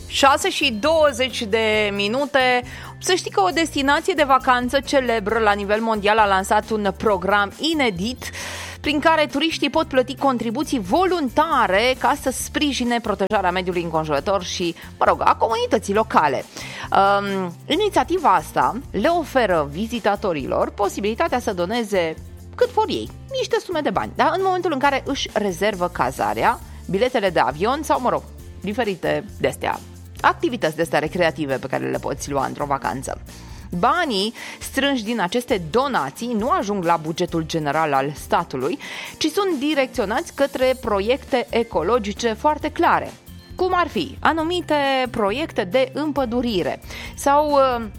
6:20. Să știi că o destinație de vacanță celebră la nivel mondial a lansat un program inedit prin care turiștii pot plăti contribuții voluntare ca să sprijine protejarea mediului înconjurător și, a comunității locale. Inițiativa asta le oferă vizitatorilor posibilitatea să doneze cât vor ei, niște sume de bani, da? În momentul în care își rezervă cazarea, biletele de avion sau, diferite de-astea, activități de-astea recreative pe care le poți lua într-o vacanță. Banii strânși din aceste donații nu ajung la bugetul general al statului, ci sunt direcționați către proiecte ecologice foarte clare, cum ar fi anumite proiecte de împădurire sau,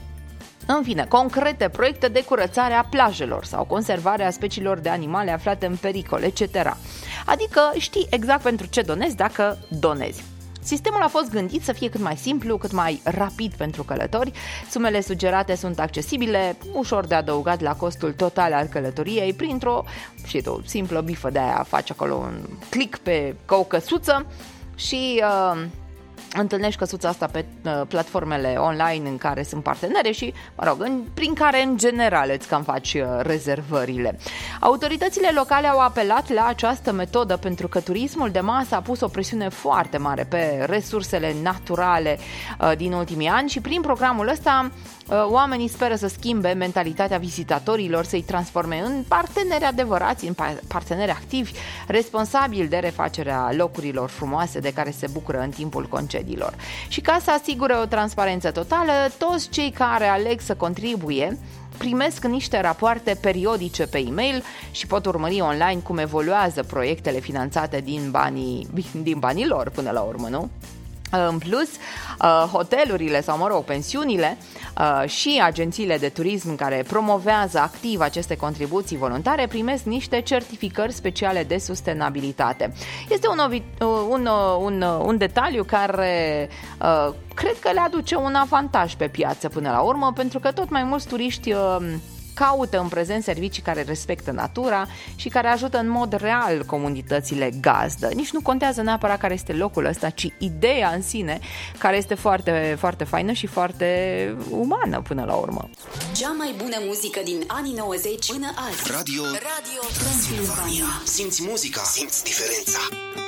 în fine, concrete proiecte de curățare a plajelor sau conservarea speciilor de animale aflate în pericol, etc. Adică știi exact pentru ce donezi dacă donezi. Sistemul a fost gândit să fie cât mai simplu, cât mai rapid pentru călători. Sumele sugerate sunt accesibile, ușor de adăugat la costul total al călătoriei printr-o, simplă bifă de aia, faci acolo un click pe o căsuță și întâlnești căsuța asta pe platformele online în care sunt partenere și, prin care în general îți cam faci rezervările. Autoritățile locale au apelat la această metodă pentru că turismul de masă a pus o presiune foarte mare pe resursele naturale din ultimii ani și prin programul ăsta oamenii speră să schimbe mentalitatea vizitatorilor, să-i transforme în parteneri adevărați, în parteneri activi, responsabili de refacerea locurilor frumoase de care se bucură în timpul concediilor. Și ca să asigure o transparență totală, toți cei care aleg să contribuie primesc niște rapoarte periodice pe e-mail și pot urmări online cum evoluează proiectele finanțate din banii lor până la urmă, nu? În plus, hotelurile sau, pensiunile și agențiile de turism care promovează activ aceste contribuții voluntare primesc niște certificări speciale de sustenabilitate. Este un detaliu care cred că le aduce un avantaj pe piață până la urmă, pentru că tot mai mulți turiști caută în prezent servicii care respectă natura și care ajută în mod real comunitățile gazdă. Nici nu contează neapărat care este locul ăsta, ci ideea în sine, care este foarte, foarte faină și foarte umană până la urmă. Cea mai bună muzică din anii 90 până azi. Radio Transilvania. Simți muzica, simți diferența.